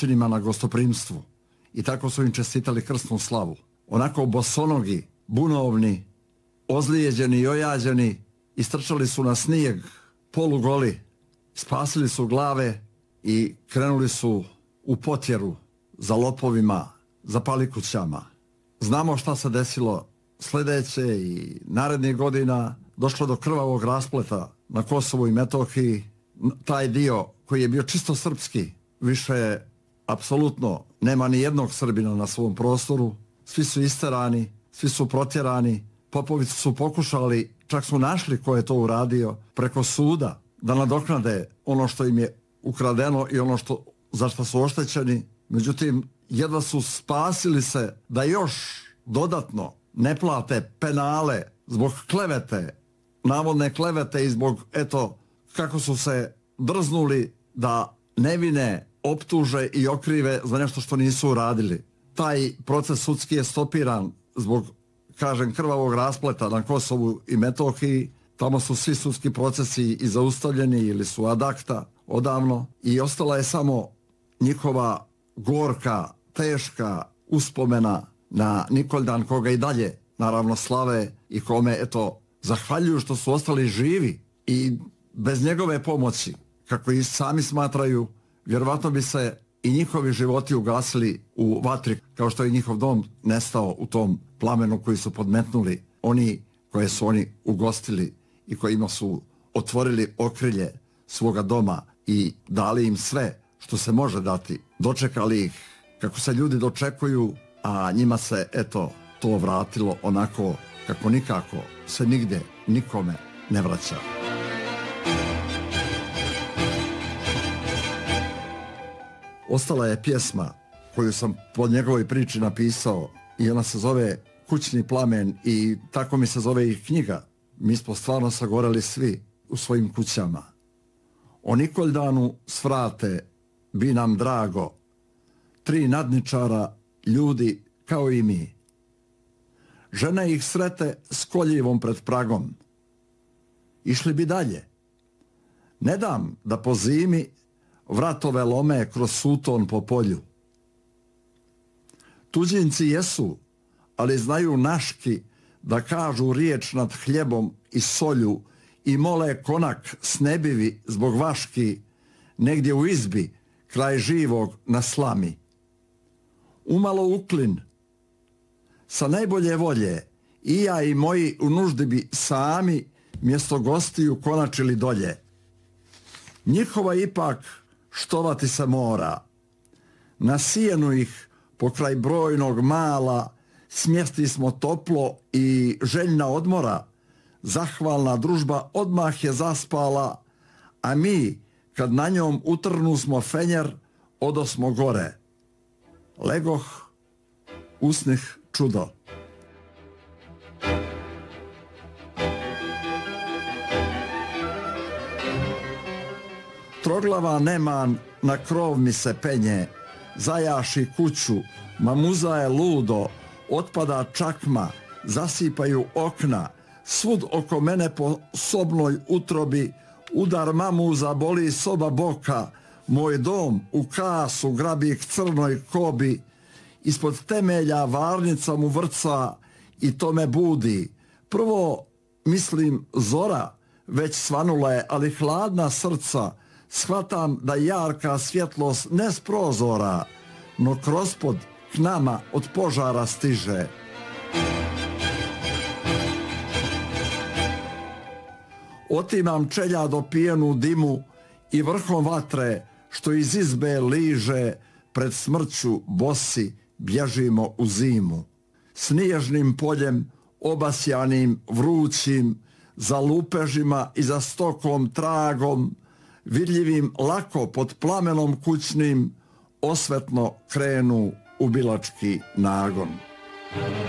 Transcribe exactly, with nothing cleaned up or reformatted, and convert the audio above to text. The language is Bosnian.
domaćinima na gostoprimstvu i tako su im čestitali krsnu slavu. Onako bosonogi, bunovni, ozlijeđeni i ojađeni, istrčali su na snijeg, polugoli, spasili su glave i krenuli su u potjeru za lopovima, za palikućama. Znamo šta se desilo sljedeće i narednih godina. Došlo do krvavog raspleta na Kosovu i Metohiji. Taj dio koji je bio čisto srpski, više apsolutno nema ni jednog Srbina na svom prostoru. Svi su isterani, svi su protjerani. Popovici su pokušali, čak su našli ko je to uradio, preko suda da nadoknade ono što im je ukradeno i ono što, za što su oštećeni. Međutim, jedva su spasili se da još dodatno ne plate penale zbog klevete, navodne klevete i zbog, eto, kako su se drznuli da nevine optuže i okrive za nešto što nisu uradili. Taj proces sudski je stopiran zbog, kažem, krvavog raspleta na Kosovu i Metohiji. Tamo su svi sudski procesi i zaustavljeni ili su ad acta odavno i ostala je samo njihova gorka, teška uspomena na Nikoldan, koga i dalje naravno slave i kome, eto, zahvaljuju što su ostali živi i bez njegove pomoći, kako i sami smatraju, vjerovatno bi se i njihovi životi ugasili u vatri, kao što je njihov dom nestao u tom plamenu koji su podmetnuli oni koje su oni ugostili i kojima su otvorili okrilje svoga doma i dali im sve što se može dati. Dočekali ih kako se ljudi dočekuju, a njima se, eto, to vratilo onako kako nikako se nigde nikome ne vraća. Ostala je pjesma koju sam po njegovoj priči napisao i ona se zove Kućni plamen i tako mi se zove i knjiga. Mi smo stvarno sagoreli svi u svojim kućama. O Nikoldanu svrate bi nam drago, tri nadničara, ljudi kao i mi. Žene ih srete s koljivom pred pragom. Išli bi dalje. Ne dam da po zimi vratove lome kroz suton po polju. Tuđinci jesu, ali znaju naški da kažu riječ nad hljebom i solju i mole konak s nebivi zbog vaški negdje u izbi kraj živog na slami. Umalo uklin, sa najbolje volje, i ja i moji u nuždi bi sami mjesto gostiju konačili dolje. Njihova ipak štovati se mora. Na sijenu ih pokraj brojnog mala smjesti smo toplo i željna odmora. Zahvalna družba odmah je zaspala, a mi, kad na njom utrnu smo fenjer, odosmo gore. Legoh, usnih čudo. Troglava neman na krov mi se penje, zajaši kuću, mamuza je ludo, otpada čakma, zasipaju okna, svud oko mene po sobnoj utrobi, udar mamuza boli soba boka, moj dom u kasu grabi k crnoj kobi, ispod temelja varnica mu vrca i to me budi. Prvo, mislim, zora, već svanula je, ali hladna srca, shvatam da jarka svjetlost ne s prozora, no krospod k nama od požara stiže. Otimam čeljado pijenu dimu i vrhom vatre što iz izbe liže, pred smrću bosi bježimo u zimu. Snježnim poljem obasjanim vrućim, za lupežima i za stokom tragom, vidljivim lako pod plamenom kućnim, osvetno krenu u bilački nagon.